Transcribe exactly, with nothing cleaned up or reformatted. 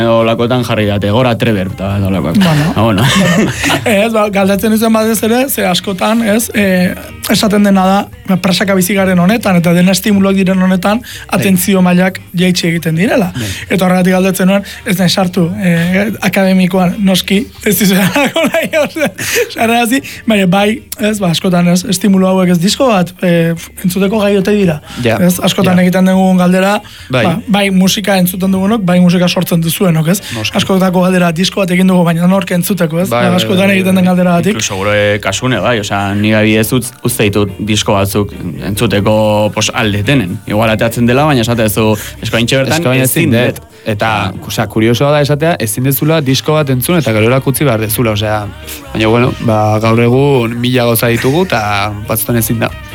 olakotan jarri date, gora treber, eta olakoak. Bueno. bueno. Ez, ba, galdatzen izan batez ere, ze askotan, ez, e, esaten dena da, presaka bizigaren honetan, eta den estimuloak diren honetan, atentzio mailak jaitsi egiten direla. Eta horregatik galdatzen nuen, ez nahi sartu, e, akademikoan, noski, ez dizudako nahi, sarrazi, baina bai, ez, ba, askotan, ez, estimulo hauek ez disko bat, e, entzuteko gaiote dira. Ja. Ez, askotan ja. egiten dugun galdera, bai. Ba, bai musika entzuten dugunok, bai musika sortzen duzuenok, ez? Noski. Askotako galdera disko bat egin dugu, baina nork entzuteko, ez? Bai, Ba, askotan bai, egiten den galdera batik. Incluso gure kasune, bai, osea, ni bidez utz, uzte ditut disko batzuk entzuteko pos, alde denen. Igual ateatzen dela, baina esatezu eskointxe bertan Eskabaina ezin dut. dut. Eta, osea, kuriosoa da esatea, ezin dezula disko bat entzun eta gero erakutzi behar dezula, osea, baina, bueno, ba, gaur egun mila gauza ditugu eta batzutan ezin da.